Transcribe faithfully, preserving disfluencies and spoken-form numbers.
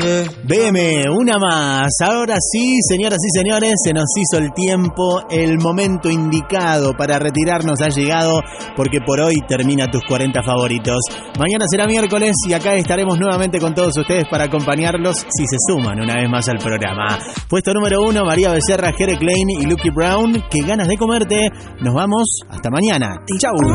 B M, una más. Ahora sí, señoras y señores, se nos hizo el tiempo. El momento indicado para retirarnos ha llegado, porque por hoy termina tus cuarenta favoritos. Mañana será miércoles y acá estaremos nuevamente con todos ustedes para acompañarlos si se suman una vez más al programa. Puesto número uno, María Becerra, Jere Klein y Lucky Brown. Qué ganas de comerte. Nos vamos. Hasta mañana. Chau.